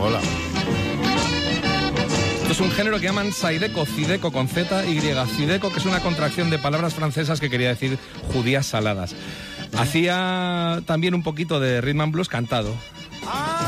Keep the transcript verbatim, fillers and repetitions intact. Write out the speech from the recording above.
Hola. Esto es un género que llaman Zydeco, Zydeco con Z, Y, Zydeco, que es una contracción de palabras francesas que quería decir judías saladas. Hacía también un poquito de rhythm and blues cantado.